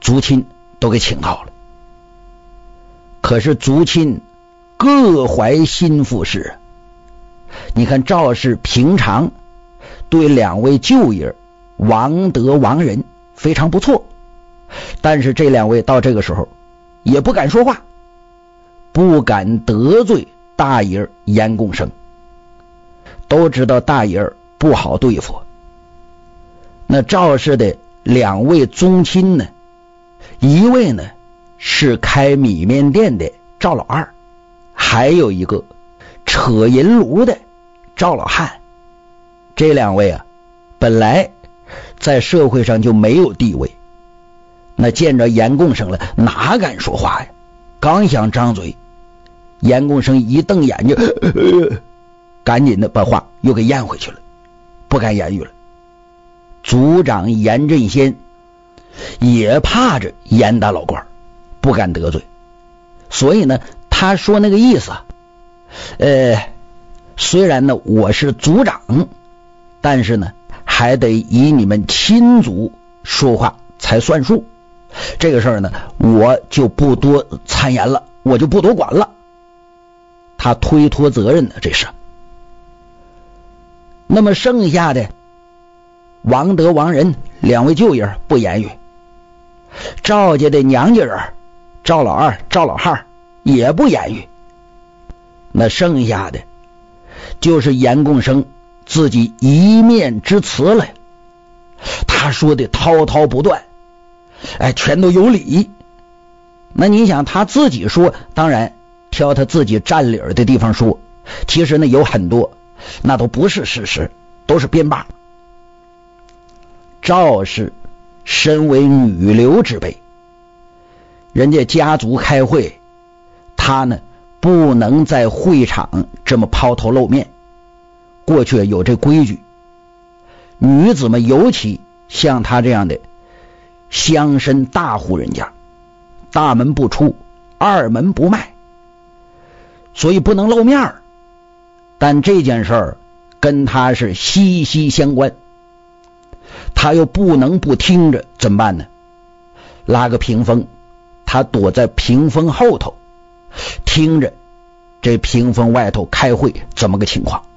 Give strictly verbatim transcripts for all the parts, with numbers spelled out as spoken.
族亲都给请到了。可是族亲各怀心腹事，你看赵氏平常对两位舅爷王德、王仁非常不错，但是这两位到这个时候也不敢说话，不敢得罪大爷严共生，都知道大爷不好对付。那赵氏的两位宗亲呢，一位呢是开米面店的赵老二，还有一个扯银炉的赵老汉。这两位啊本来在社会上就没有地位，那见着严共生了哪敢说话呀，刚想张嘴，严共生一瞪眼睛，呃、赶紧的把话又给咽回去了，不敢言语了。族长严振先也怕着严大老官，不敢得罪，所以呢他说那个意思啊，呃，虽然呢我是族长，但是呢还得以你们亲族说话才算数，这个事儿呢我就不多参言了，我就不多管了。他推脱责任呢，这是。那么剩下的王德、王仁两位舅爷不言语，赵家的娘家人赵老二、赵老汉也不言语，那剩下的就是严共生自己一面之词了。他说的滔滔不断，哎，全都有理。那你想他自己说，当然挑他自己占理的地方说，其实呢有很多那都不是事实，都是编罢。赵氏身为女流之辈，人家家族开会，他呢不能在会场这么抛头露面，过去有这规矩，女子们尤其像他这样的乡绅大户人家，大门不出，二门不迈，所以不能露面。但这件事儿跟他是息息相关，他又不能不听着，怎么办呢？拉个屏风，他躲在屏风后头，听着这屏风外头开会怎么个情况。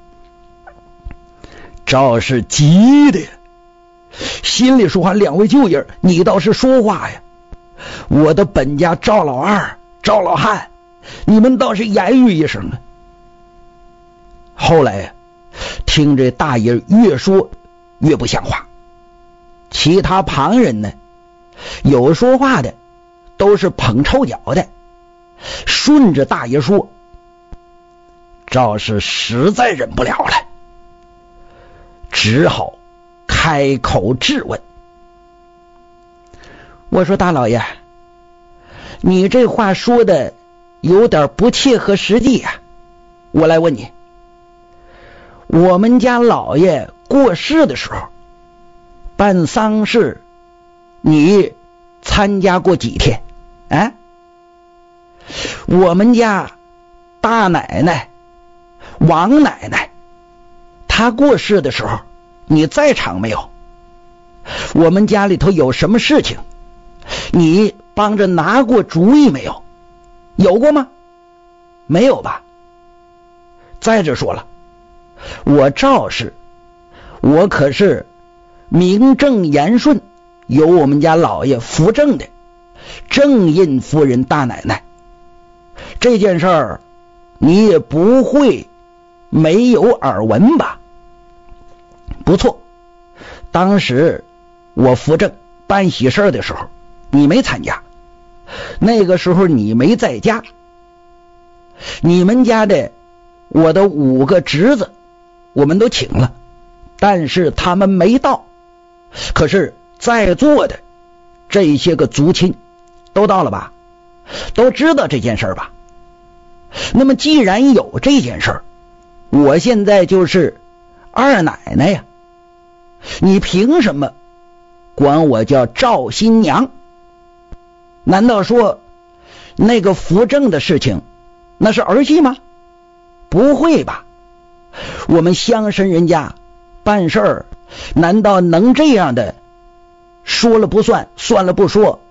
赵氏急的心里说话，两位舅爷你倒是说话呀，我的本家赵老二、赵老汉，你们倒是言语一声啊。后来呀，听这大爷越说越不像话，其他旁人呢，有说话的都是捧臭脚的，顺着大爷说。赵氏实在忍不了了，只好开口质问。我说大老爷，你这话说的有点不切合实际呀、啊。我来问你，我们家老爷过世的时候办丧事，你参加过几天啊？我们家大奶奶王奶奶她过世的时候你在场没有？我们家里头有什么事情你帮着拿过主意没有？有过吗？没有吧？再者说了，我赵氏我可是名正言顺由我们家老爷扶正的正印夫人大奶奶，这件事儿你也不会没有耳闻吧？不错，当时我扶正办喜事的时候你没参加，那个时候你没在家，你们家的我的五个侄子我们都请了，但是他们没到，可是在座的这些个族亲都到了吧？都知道这件事吧？那么既然有这件事，我现在就是二奶奶呀，你凭什么管我叫赵新娘？难道说那个扶正的事情那是儿戏吗？不会吧，我们乡绅人家办事儿难道能这样的说了不算，算了不说，